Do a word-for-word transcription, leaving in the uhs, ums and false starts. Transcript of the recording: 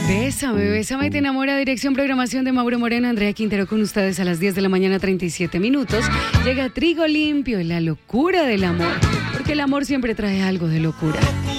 Bésame, bésame, te enamora. Dirección, programación de Mauro Moreno, Andrea Quintero con ustedes a las diez de la mañana, treinta y siete minutos. Llega Trigo Limpio y la locura del amor, porque el amor siempre trae algo de locura.